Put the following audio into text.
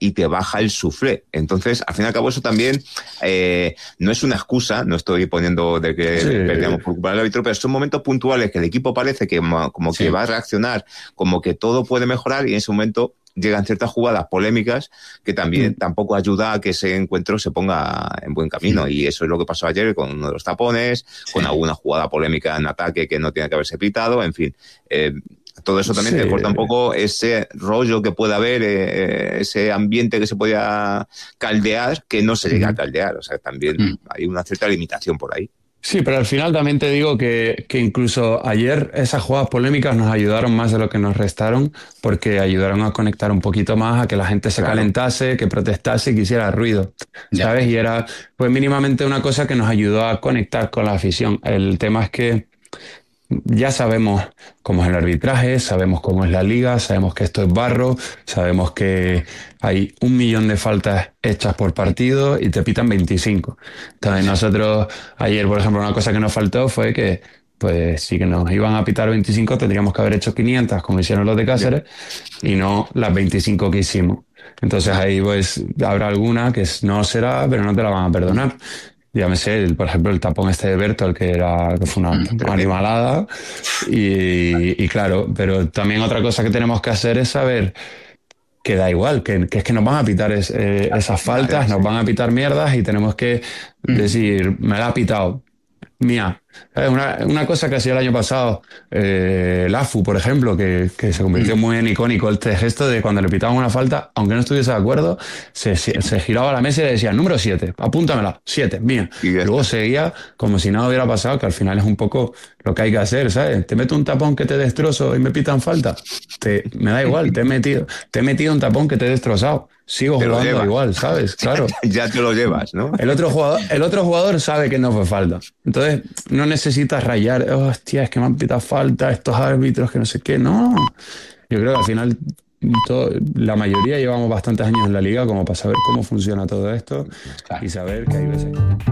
y te baja el suflé. Entonces, al fin y al cabo, eso también no es una excusa, no estoy poniendo de que perdíamos por culpa del árbitro, pero son momentos puntuales que el equipo parece que como que va a reaccionar, como que todo puede mejorar, y en ese momento llegan ciertas jugadas polémicas que también tampoco ayuda a que ese encuentro se ponga en buen camino, y eso es lo que pasó ayer con uno de los tapones, con alguna jugada polémica en ataque que no tiene que haberse pitado, en fin. Todo eso también te corta un poco ese rollo que puede haber, ese ambiente que se podía caldear, que no se llega a caldear. O sea, también hay una cierta limitación por ahí. Sí, pero al final también te digo que incluso ayer esas jugadas polémicas nos ayudaron más de lo que nos restaron, porque ayudaron a conectar un poquito más, a que la gente se calentase, que protestase y que hiciera ruido, ¿sabes? Y era pues mínimamente una cosa que nos ayudó a conectar con la afición. El tema es que ya sabemos cómo es el arbitraje, sabemos cómo es la liga, sabemos que esto es barro, sabemos que hay 1 millón de faltas hechas por partido y te pitan 25. Entonces nosotros ayer, por ejemplo, una cosa que nos faltó fue que pues sí que nos iban a pitar 25, tendríamos que haber hecho 500 como hicieron los de Cáceres y no las 25 que hicimos. Entonces ahí pues habrá alguna que no será, pero no te la van a perdonar. Llámese, por ejemplo, el tapón este de Bertol, que fue una animalada. Y claro, pero también otra cosa que tenemos que hacer es saber que da igual, que es que nos van a pitar esas faltas, nos van a pitar mierdas y tenemos que decir, me la ha pitado. Mía. Una cosa que hacía el año pasado, el AFU, por ejemplo, que se convirtió muy en icónico, este gesto de cuando le pitaban una falta, aunque no estuviese de acuerdo, se giraba a la mesa y le decía, número 7, apúntamela, 7, mía. Y luego seguía como si nada hubiera pasado, que al final es un poco lo que hay que hacer, ¿sabes? Te meto un tapón que te destrozo y me pitan falta. Me da igual, te he metido un tapón que te he destrozado. Sigo jugando igual, ¿sabes? Claro. Ya te lo llevas, ¿no? El otro jugador sabe que no fue falta. Entonces, no necesitas rayar, hostia, es que me han pitado falta estos árbitros, que no sé qué. No. Yo creo que al final la mayoría llevamos bastantes años en la liga como para saber cómo funciona todo esto y saber que hay veces...